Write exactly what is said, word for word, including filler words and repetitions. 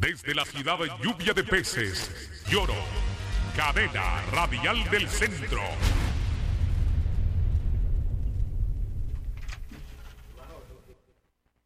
Desde la ciudad lluvia de peces, Lloro, cadena radial del centro.